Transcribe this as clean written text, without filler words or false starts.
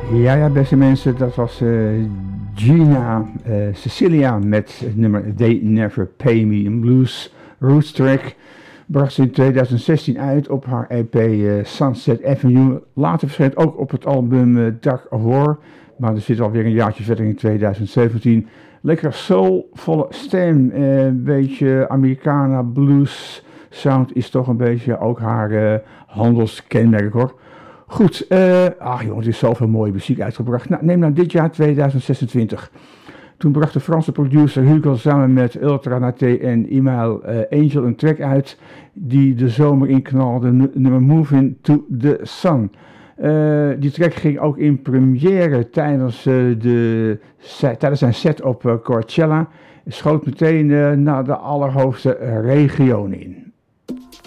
Ja, beste mensen, dat was Gina Cecilia met het nummer They Never Pay Me, een blues roots track. Bracht ze in 2016 uit op haar EP Sunset Avenue. Later verscheen ook op het album Dark of War, maar er zit alweer een jaartje verder in 2017. Lekker soulvolle stem, een beetje Americana blues sound is toch een beetje ook haar handelskenmerk hoor. Goed, jongens, er is zoveel mooie muziek uitgebracht. Nou, neem nou dit jaar 2026. Toen bracht de Franse producer Hugo samen met Ultra Naté en Email Angel een track uit die de zomer inknalde, nummer Moving to the Sun. Die track ging ook in première tijdens zijn set op Coachella. Schoot meteen naar de allerhoogste regionen in.